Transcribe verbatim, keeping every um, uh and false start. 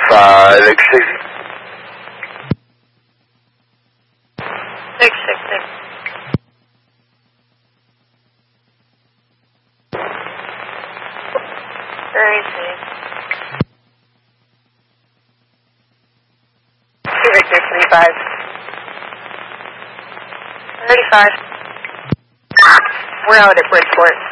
five, six six. Six six six. Thirty-six. Two Victor three five. Thirty-five. We're out at Bridgeport.